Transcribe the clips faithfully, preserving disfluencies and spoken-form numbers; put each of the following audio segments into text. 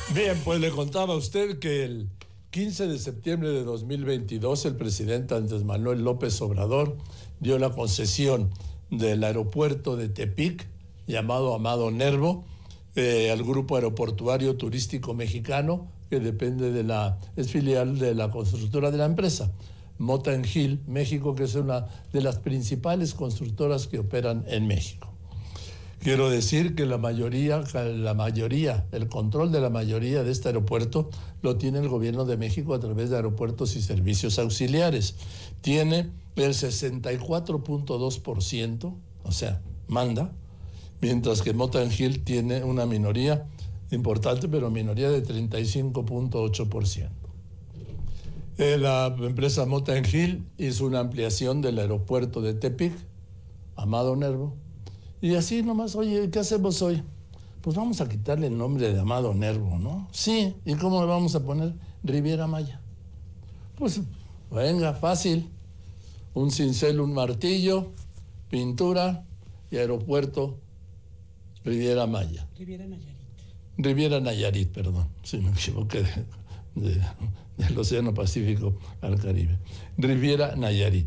Bien, pues le contaba a usted que el quince de septiembre de dos mil veintidós el presidente Andrés Manuel López Obrador dio la concesión del aeropuerto de Tepic, llamado Amado Nervo, eh, al Grupo Aeroportuario Turístico Mexicano, que depende de la, es filial de la constructora de la empresa, Mota Engil, México, que es una de las principales constructoras que operan en México. Quiero decir que la mayoría, la mayoría, el control de la mayoría de este aeropuerto lo tiene el gobierno de México a través de Aeropuertos y Servicios Auxiliares. Tiene el sesenta y cuatro punto dos por ciento, o sea, manda, mientras que Mota Engil tiene una minoría importante, pero minoría de treinta y cinco punto ocho por ciento. Eh, la empresa Mota Engil hizo una ampliación del aeropuerto de Tepic, Amado Nervo, y así nomás, oye, ¿qué hacemos hoy? Pues vamos a quitarle el nombre de Amado Nervo, ¿no? Sí, ¿y cómo le vamos a poner? Riviera Maya. Pues, venga, fácil. Un cincel, un martillo, pintura y aeropuerto Riviera Maya. Riviera Nayarit. Riviera Nayarit, perdón, si me equivoqué de, de, del Océano Pacífico al Caribe. Riviera Nayarit.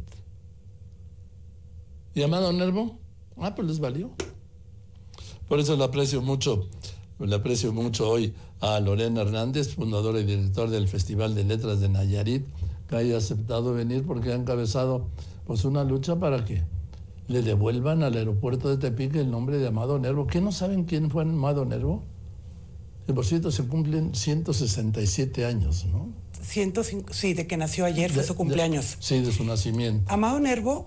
¿Y Amado Nervo? Ah, pues les valió. Por eso le aprecio mucho, le aprecio mucho hoy a Lorena Hernández, fundadora y directora del Festival de Letras de Nayarit, que haya aceptado venir porque ha encabezado pues una lucha para que le devuelvan al aeropuerto de Tepic el nombre de Amado Nervo. ¿Qué no saben quién fue Amado Nervo? Que por cierto se cumplen ciento sesenta y siete años, ¿no? ciento cinco, sí, de que nació ayer, fue de, su cumpleaños. De, sí, de su nacimiento. Amado Nervo,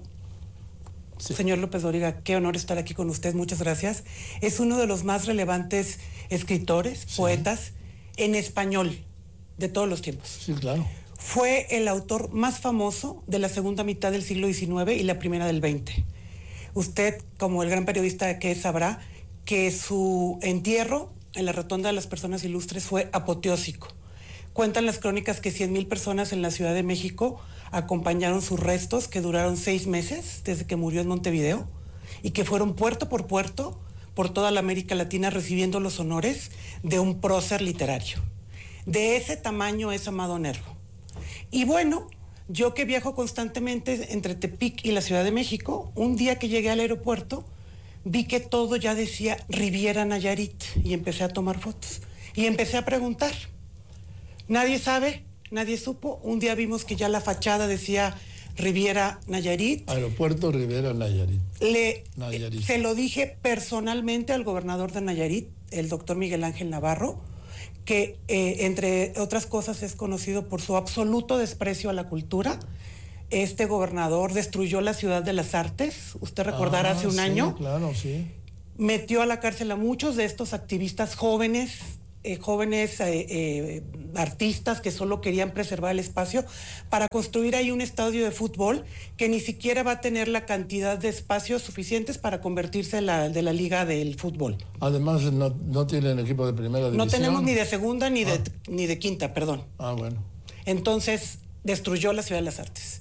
sí. Señor López Dóriga, qué honor estar aquí con usted, muchas gracias. Es uno de los más relevantes escritores, sí. poetas, en español, de todos los tiempos. Sí, claro. Fue el autor más famoso de la segunda mitad del siglo diecinueve y la primera del veinte. Usted, como el gran periodista que es, sabrá que su entierro en la Rotonda de las Personas Ilustres fue apoteósico. Cuentan las crónicas que cien mil personas en la Ciudad de México acompañaron sus restos, que duraron seis meses desde que murió en Montevideo, y que fueron puerto por puerto por toda la América Latina recibiendo los honores de un prócer literario. De ese tamaño es Amado Nervo. Y bueno, yo que viajo constantemente entre Tepic y la Ciudad de México, un día que llegué al aeropuerto, vi que todo ya decía Riviera Nayarit y empecé a tomar fotos. Y empecé a preguntar. Nadie sabe, nadie supo. Un día vimos que ya la fachada decía Riviera Nayarit. Aeropuerto Riviera Nayarit. Le, Nayarit. Se lo dije personalmente al gobernador de Nayarit, el doctor Miguel Ángel Navarro, que eh, entre otras cosas es conocido por su absoluto desprecio a la cultura. Este gobernador destruyó la Ciudad de las Artes, usted recordará, ah, hace un sí, año. Claro, sí. Metió a la cárcel a muchos de estos activistas jóvenes, eh, jóvenes eh, eh, artistas que solo querían preservar el espacio para construir ahí un estadio de fútbol que ni siquiera va a tener la cantidad de espacios suficientes para convertirse en la, de la liga del fútbol. Además, no, no tienen equipo de primera división. No tenemos ni de segunda ni, ah. de, ni de quinta, perdón. Ah, bueno. Entonces, destruyó la Ciudad de las Artes.